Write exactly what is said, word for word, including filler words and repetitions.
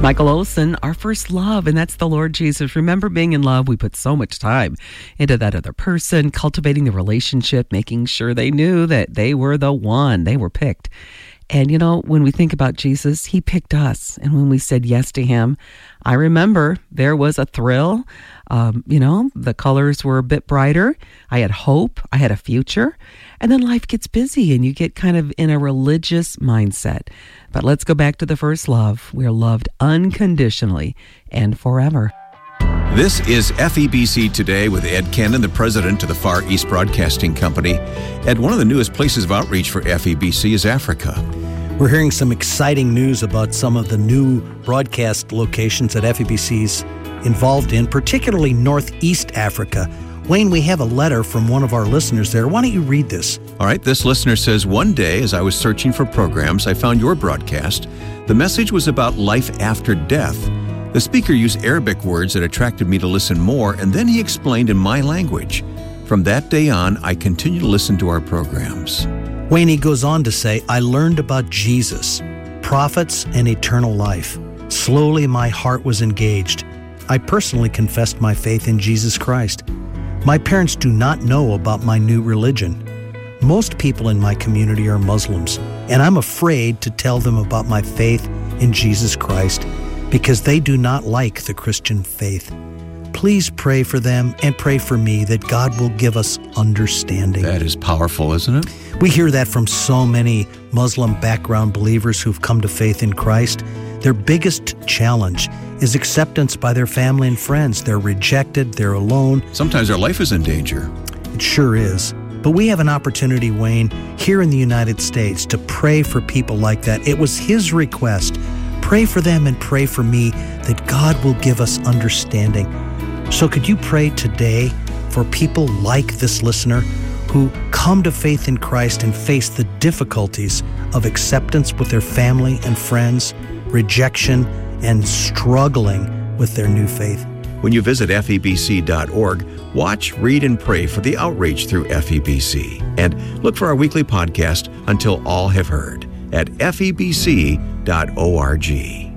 Michael Olson, our first love, and that's the Lord Jesus. Remember, being in love, we put so much time into that other person, cultivating the relationship, making sure they knew that they were the one, they were picked. And, you know, when we think about Jesus, he picked us. And when we said yes to him, I remember there was a thrill. Um, you know, the colors were a bit brighter. I had hope. I had a future. And then life gets busy and you get kind of in a religious mindset. But let's go back to the first love. We're loved unconditionally and forever. This is F E B C Today with Ed Cannon, the president of the Far East Broadcasting Company. Ed, one of the newest places of outreach for F E B C is Africa. We're hearing some exciting news about some of the new broadcast locations that F E B C's involved in, particularly Northeast Africa. Wayne, we have a letter from one of our listeners there. Why don't you read this? All right, this listener says, one day as I was searching for programs, I found your broadcast. The message was about life after death. The speaker used Arabic words that attracted me to listen more, and then he explained in my language. From that day on, I continue to listen to our programs. Wayne, he goes on to say, I learned about Jesus, prophets, and eternal life. Slowly, my heart was engaged. I personally confessed my faith in Jesus Christ. My parents do not know about my new religion. Most people in my community are Muslims, and I'm afraid to tell them about my faith in Jesus Christ because they do not like the Christian faith. Please pray for them and pray for me that God will give us understanding. That is powerful, isn't it? We hear that from so many Muslim background believers who've come to faith in Christ. Their biggest challenge is acceptance by their family and friends. They're rejected, they're alone. Sometimes their life is in danger. It sure is. But we have an opportunity, Wayne, here in the United States to pray for people like that. It was his request. Pray for them and pray for me that God will give us understanding. So could you pray today for people like this listener who come to faith in Christ and face the difficulties of acceptance with their family and friends, rejection, and struggling with their new faith? When you visit F E B C dot org, watch, read, and pray for the outreach through F E B C. And look for our weekly podcast, Until All Have Heard, at F E B C dot org.